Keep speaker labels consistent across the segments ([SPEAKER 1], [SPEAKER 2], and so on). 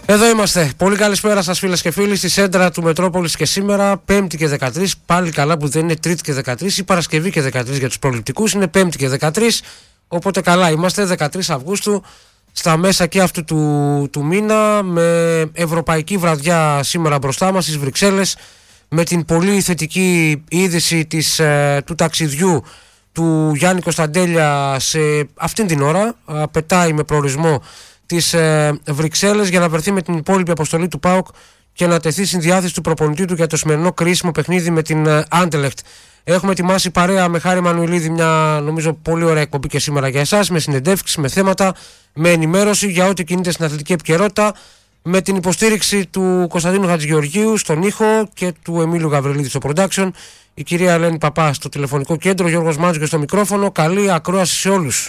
[SPEAKER 1] Εδώ είμαστε. Πολύ καλησπέρα σας φίλες και φίλοι στη σέντρα του Μετρόπολης και σήμερα 5η και 13. Πάλι καλά που δεν είναι Τρίτη και 13 ή Παρασκευή και 13 για τους προληπτικούς. Είναι 5η και 13. Οπότε καλά είμαστε. 13 Αυγούστου στα μέσα και αυτού του μήνα, με ευρωπαϊκή βραδιά σήμερα μπροστά μας στις Βρυξέλλες, με την πολύ θετική είδηση του ταξιδιού του Γιάννη Κωνσταντέλια σε αυτήν την ώρα. Πετάει με προορισμό τις Βρυξέλλες για να βρεθεί με την υπόλοιπη αποστολή του ΠΑΟΚ και να τεθεί στην διάθεση του προπονητή του για το σημερινό κρίσιμο παιχνίδι με την Anderlecht. Έχουμε ετοιμάσει παρέα με Χάρη Μανουηλίδη μια νομίζω πολύ ωραία εκπομπή και σήμερα για εσάς, με συνεντεύξεις, με θέματα, με ενημέρωση για ό,τι κινείται στην αθλητική επικαιρότητα, με την υποστήριξη του Κωνσταντίνου Χατζηγεωργίου στον ήχο και του Εμίλου Γαβριλίδη στο production, η κυρία Ελένη Παπά στο τηλεφωνικό κέντρο, Γιώργος Μάτζος στο μικρόφωνο. Καλή ακρόαση σε όλους.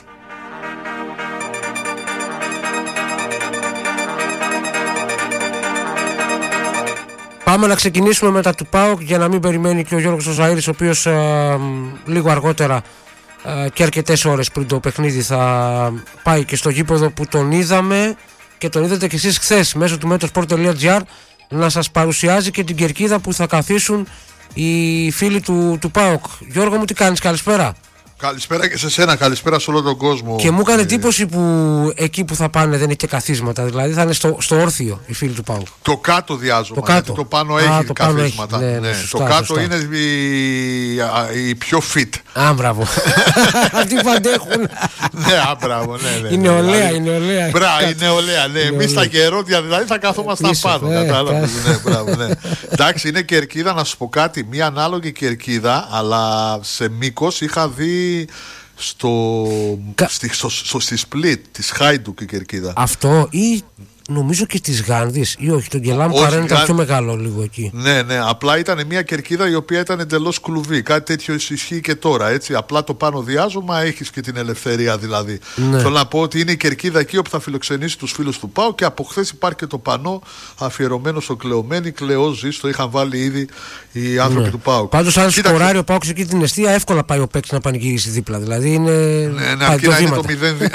[SPEAKER 1] Πάμε να ξεκινήσουμε μετά του ΠΑΟΚ για να μην περιμένει και ο Γιώργος Ζαΐρης, ο οποίος λίγο αργότερα και αρκετές ώρες πριν το παιχνίδι θα πάει και στο γήπεδο που τον είδαμε και τον είδατε και εσείς χθες μέσω του metrosport.gr να σας παρουσιάζει και την κερκίδα που θα καθίσουν οι φίλοι του ΠΑΟΚ. Γιώργο μου, τι κάνεις, καλησπέρα.
[SPEAKER 2] Καλησπέρα και σε σένα, καλησπέρα σε όλο τον κόσμο.
[SPEAKER 1] Και μου έκανε εντύπωση που εκεί που θα πάνε δεν έχει και καθίσματα, δηλαδή θα είναι στο όρθιο οι φίλοι του ΠΑΟΚ.
[SPEAKER 2] Το κάτω διάζομαι, γιατί το πάνω έχει καθίσματα. Το κάτω είναι η πιο fit.
[SPEAKER 1] Μπράβο. Αυτοί παντέχουν.
[SPEAKER 2] Μπράβο, ναι.
[SPEAKER 1] Είναι ολέα, είναι ολέα.
[SPEAKER 2] Μπράβο, είναι ολέα, ναι. Εμείς στα γερόντια δηλαδή θα καθόμασταν πάνω. Εντάξει, είναι κερκίδα, να σου πω κάτι, μια ανάλογη κερκίδα, αλλά σε μήκος είχα δει στη Split της Χάιντουκ η κερκίδα. Αυτό ή νομίζω και της Γάνδης ή όχι, τον Γκελάμ Παρέν ήταν πιο μεγάλο λίγο εκεί. Ναι, απλά ήταν μια κερκίδα η οποία ήταν εντελώς κλουβί. Κάτι τέτοιο ισχύει και τώρα, έτσι. Απλά το πάνω διάζωμα έχεις και την ελευθερία δηλαδή. Ναι. Θέλω να πω ότι είναι η κερκίδα εκεί όπου θα φιλοξενήσει τους φίλους του ΠΑΟ και από χθες υπάρχει και το πανό αφιερωμένο στο Κλεωμένη. Κλεό ζεις, το είχαν βάλει ήδη οι άνθρωποι του ΠΑΟ. Πάντως αν σκοράρει ο ΠΑΟ εκεί την εστία, εύκολα πάει ο παίκτης να πανηγυρίσει δίπλα. Δηλαδή είναι. Ναι, αρκεί να είναι το 0-2,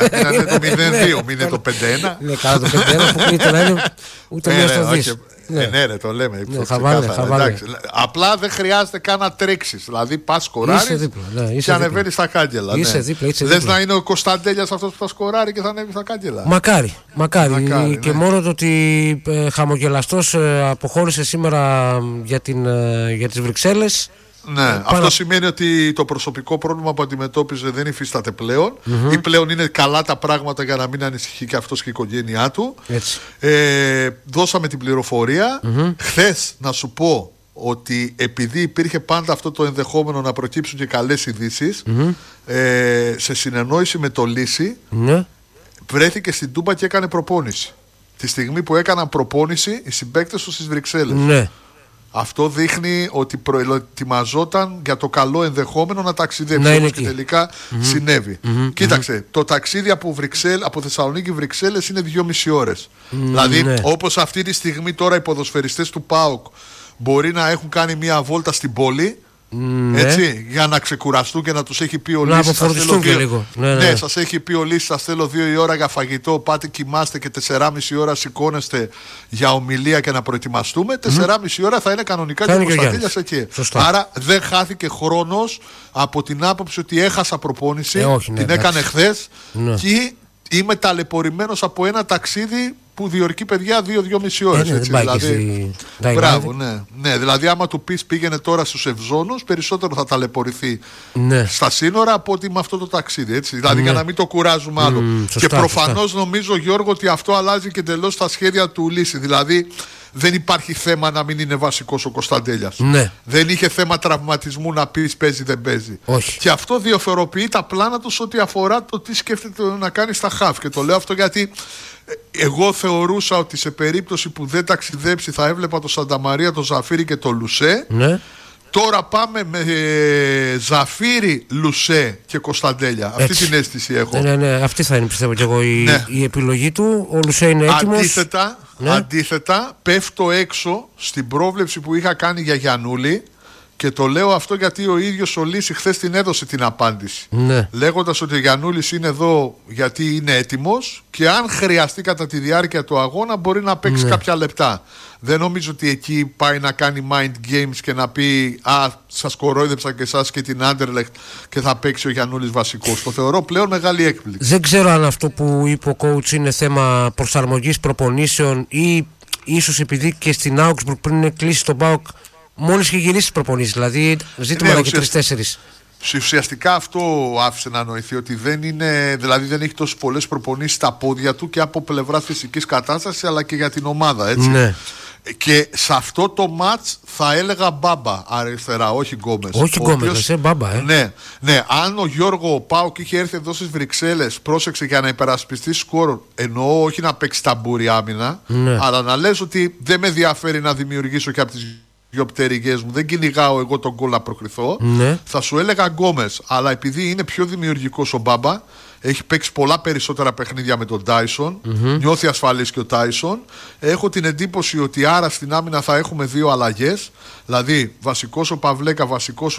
[SPEAKER 2] μην είναι το 5-1. Ναι, καλά το 5-1. Να είναι ούτε μία στο δις. Ναι, το λέμε. Απλά δεν χρειάζεται καν να τρέξεις. Δηλαδή πας σκοράρεις και ανεβαίνεις στα κάγκελα. Δες να είναι ο Κωνσταντέλιας αυτός που θα σκοράρει και θα ανέβει στα κάγκελα. Μακάρι. Και μόνο το ότι χαμογελαστός αποχώρησε σήμερα για τις Βρυξέλλες. Ναι, αυτό σημαίνει ότι το προσωπικό πρόβλημα που αντιμετώπιζε δεν υφίσταται πλέον ή πλέον είναι καλά τα πράγματα για να μην ανησυχεί και αυτός και η οικογένειά του. Δώσαμε την πληροφορία. Χθες να σου πω ότι επειδή υπήρχε πάντα αυτό το ενδεχόμενο να προκύψουν και καλές ειδήσεις, σε συνεννόηση με το Λύση βρέθηκε στην Τούμπα και έκανε προπόνηση. Τη στιγμή που έκαναν προπόνηση οι συμπαίκτες του στις Βρυξέλλες. Αυτό δείχνει ότι προετοιμαζόταν για το καλό ενδεχόμενο να ταξιδέψει, όπως και τελικά συνέβη. Κοίταξε, το ταξίδι από Θεσσαλονίκη Βρυξέλλες είναι 2,5 ώρες. Δηλαδή, όπως αυτή τη στιγμή τώρα οι ποδοσφαιριστές του ΠΑΟΚ μπορεί να έχουν κάνει μια βόλτα στην πόλη, έτσι, για να ξεκουραστούν και να τους έχει πει ο Λύσης. Να αποφορτιστούν και λίγο. Ναι, σας έχει πει ο Λύσης, σας θέλω 2 η ώρα για φαγητό. Πάτε, κοιμάστε και 4,5 ώρα σηκώνεστε για ομιλία και να προετοιμαστούμε. 4,5 ώρα θα είναι κανονικά και ο Κωνσταντέλιας εκεί. Άρα δεν χάθηκε χρόνος από την άποψη ότι έχασα προπόνηση. Την έκανε χθες και είμαι ταλαιπωρημένος από ένα ταξίδι που διορκεί παιδιά 2-2,5 ώρες. Δηλαδή, μπράβο, ναι. Δηλαδή, άμα του πεις πήγαινε τώρα στους Ευζώνους, περισσότερο θα ταλαιπωρηθεί στα σύνορα από ότι με αυτό το ταξίδι. Έτσι. Δηλαδή, για να μην το κουράζουμε άλλο. Και προφανώς νομίζω, Γιώργο, ότι αυτό αλλάζει και εντελώς τα σχέδια του Λύση. Δηλαδή, δεν υπάρχει θέμα να μην είναι βασικός ο Κωνσταντέλιας. Δεν είχε θέμα τραυματισμού να πεις παίζει δεν παίζει. Και αυτό διαφοροποιεί τα πλάνα τους ό,τι αφορά το τι σκέφτεται να κάνει στα χαφ. Και το λέω αυτό γιατί εγώ θεωρούσα ότι σε περίπτωση που δεν ταξιδέψει θα έβλεπα το Σανταμαρία, το Ζαφίρι και το Λουσέ. Τώρα πάμε με Ζαφίρι, Λουσέ και Κωνσταντέλια. Αυτή την αίσθηση έχω. Ναι, αυτή θα είναι πιστεύω και εγώ η επιλογή του. Ο Λουσέ είναι έτοιμος. Αντίθετα, πέφτω έξω στην πρόβλεψη που είχα κάνει για Γιαννούλη Και το λέω αυτό γιατί ο ίδιος ο Λύση χθες την έδωσε την απάντηση.
[SPEAKER 1] Ναι.
[SPEAKER 2] Λέγοντας ότι ο Γιαννούλης είναι εδώ γιατί είναι έτοιμος και αν χρειαστεί κατά τη διάρκεια του αγώνα μπορεί να παίξει κάποια λεπτά. Δεν νομίζω ότι εκεί πάει να κάνει mind games και να πει σας κορόιδεψα και εσάς και την Άντερλεχτ και θα παίξει ο Γιαννούλης βασικός. Το θεωρώ πλέον μεγάλη έκπληξη.
[SPEAKER 1] Δεν ξέρω αν αυτό που είπε ο coach είναι θέμα προσαρμογής προπονήσεων ή ίσως επειδή και στην Augsburg πριν κλείσει τον ΠΑΟΚ μόλις είχε γυρίσει τις προπονήσεις, δηλαδή ζήτημα εδώ και 3-4.
[SPEAKER 2] Ουσιαστικά αυτό άφησε να νοηθεί ότι δεν είναι, δηλαδή δεν έχει τόσες πολλές προπονήσεις στα πόδια του και από πλευράς φυσικής κατάστασης αλλά και για την ομάδα, έτσι.
[SPEAKER 1] Ναι.
[SPEAKER 2] Και σε αυτό το μάτς θα έλεγα Μπάμπα αριστερά, όχι Γκόμες.
[SPEAKER 1] Όχι Γκόμες, Μπάμπα,
[SPEAKER 2] Ναι, αν ο Γιώργο Πάουκ είχε έρθει εδώ στις Βρυξέλλες, πρόσεξε για να υπερασπιστεί σκορ, εννοώ όχι να παίξει ταμπούρι άμυνα, αλλά να λες ότι δεν με ενδιαφέρει να δημιουργήσω και από τις δυο πτερυγές μου, δεν κυνηγάω εγώ τον γκολ να προκριθώ, θα σου έλεγα Γκόμες. Αλλά επειδή είναι πιο δημιουργικός ο Μπάμπα, έχει παίξει πολλά περισσότερα παιχνίδια με τον Τάισον, νιώθει ασφαλής και ο Τάισον, έχω την εντύπωση ότι άρα στην άμυνα θα έχουμε δύο αλλαγές, δηλαδή βασικός ο Παυλέκα, βασικός